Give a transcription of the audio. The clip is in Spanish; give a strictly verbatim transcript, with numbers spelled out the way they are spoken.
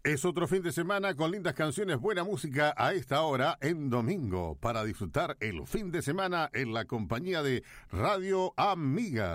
Es otro fin de semana con lindas canciones, buena música a esta hora en domingo para disfrutar el fin de semana en la compañía de Radio Amiga.